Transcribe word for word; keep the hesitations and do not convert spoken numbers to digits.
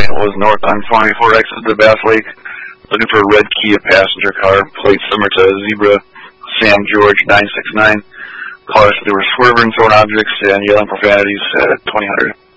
was north on twenty-four, exit to Bass Lake, looking for a red Kia passenger car, plate similar to Zebra, Sam George nine six nine. Callers, they were swerving, throwing objects, and yelling profanities at twenty hundred.